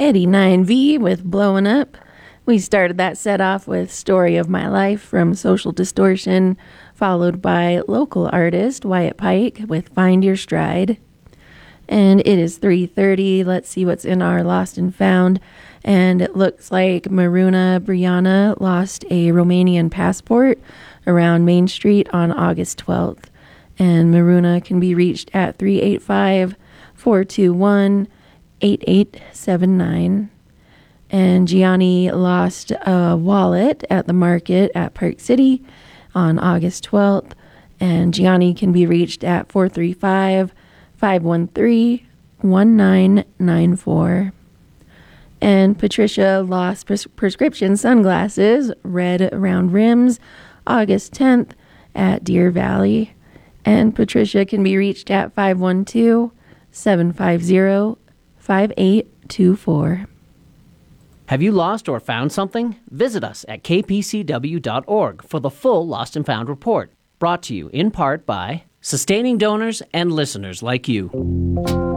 89V with Blowing Up. We started that set off with Story of My Life from Social Distortion, followed by local artist Wyatt Pike with Find Your Stride. And it is 3:30. Let's see what's in our Lost and Found. And it looks like Maruna Briana lost a Romanian passport around Main Street on August 12th. And Maruna can be reached at 385-421-8879. And Gianni lost a wallet at the market at Park City on August 12th. And Gianni can be reached at 435-513-1994. And Patricia lost prescription sunglasses, red round rims, August 10th at Deer Valley. And Patricia can be reached at 512-750-5824. Have you lost or found something? Visit us at kpcw.org for the full Lost and Found report, brought to you in part by sustaining donors and listeners like you.